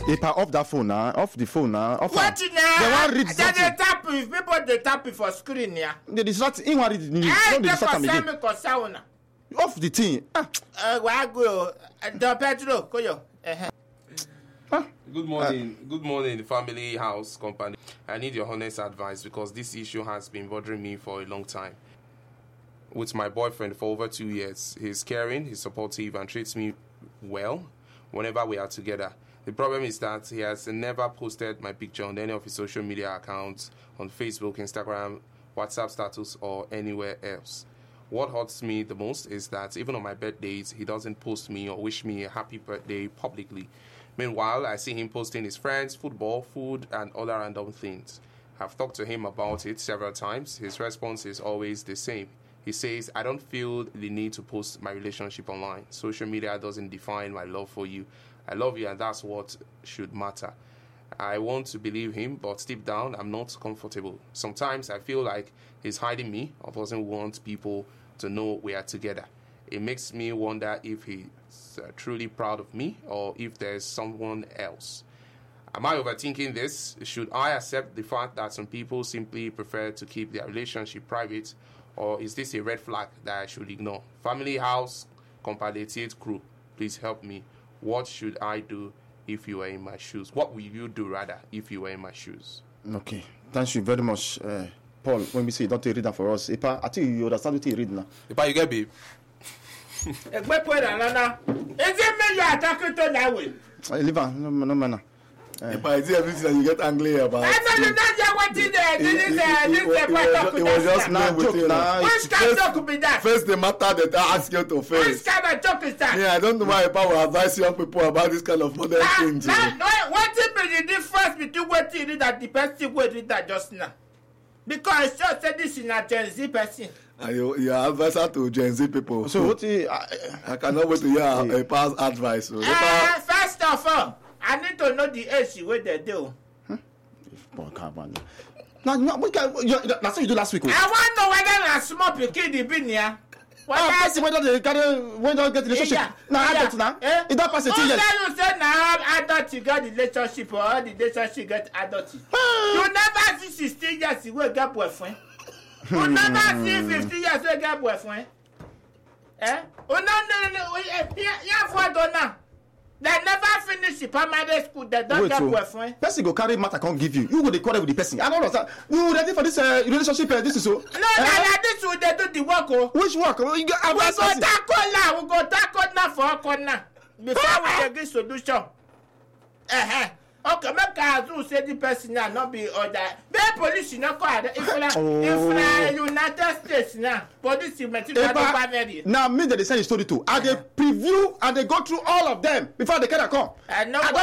If I off that phone now, off the phone now. Off What now? They want read something. They tap if people they tap it for screen yeah. They distract. In want read the news. Don't they distract me again. Off the thing. Where go? The Pedro, go yo. Good morning, family house company. I need your honest advice because this issue has been bothering me for a long time. With my boyfriend for over 2 years, he's caring, he's supportive, and treats me well whenever we are together. The problem is that he has never posted my picture on any of his social media accounts, on Facebook, Instagram, WhatsApp status, or anywhere else. What hurts me the most is that even on my birthdays, he doesn't post me or wish me a happy birthday publicly. Meanwhile, I see him posting his friends, football, food, and other random things. I've talked to him about it several times. His response is always the same. He says, I don't feel the need to post my relationship online. Social media doesn't define my love for you. I love you, and that's what should matter. I want to believe him, but deep down, I'm not comfortable. Sometimes I feel like he's hiding me or doesn't want people to know we are together. It makes me wonder if he's truly proud of me or if there's someone else. Am I overthinking this? Should I accept the fact that some people simply prefer to keep their relationship private, or is this a red flag that I should ignore? Family house, comparative crew, please help me. What should I do if you were in my shoes? What will you do rather if you were in my shoes? Okay, thank you very much, Paul. When we say don't read that for us, Ipa, I think you understand what you read now. Ipa, you get babe. Is it me you are talking to that way? Leave her, no man. If I see everything that you get angry about. It was just not joke now. Which kind of joke be that? Face the matter that I ask you to face. Which kind of joke is that? Yeah, I don't know why I will advise young people about this kind of modern things. What is the difference between what you read and the person who read that just now? Because I just said this in a Gen Z person. You are advisor to Gen Z people. So what I cannot wait to hear a past advice. So first of all, I need to know the age where they do. That's what you do last week. I want to know whether a small picking been here. Whether they get relationship. Now adult now. It don't pass 18 years. You say now adult you get relationship or the relationship get adult. You never see 16 years you will get boyfriend. You never see 50 years you get boyfriend. Oh no. Yeah, for donna. They never finish the primary school. They don't get boyfriend. Person go carry matter can't give you. You go dey quarrel with the person. I don't understand. You ready for this relationship? This is so. No, this will they do the work. Oh. Which work? You got. We go tackle now. We go tackle now for a corner before we get solution. Okay, make Kazu say the person now not be other. The police not call if United States now. Police now me they send the story too. And they preview and they go through all of them before they can come.